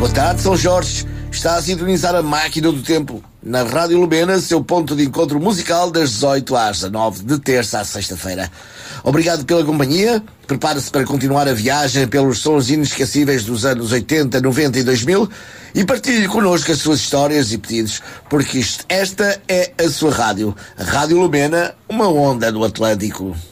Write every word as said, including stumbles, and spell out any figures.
Boa tarde, São Jorge. Está a sintonizar a máquina do tempo. Na Rádio Lumena, seu ponto de encontro musical das dezoito às dezanove, de terça à sexta-feira. Obrigado pela companhia. Prepare-se para continuar a viagem pelos sons inesquecíveis dos anos oitenta, noventa e dois mil e partilhe connosco as suas histórias e pedidos, porque isto, esta é a sua rádio. A Rádio Lumena, uma onda do Atlântico.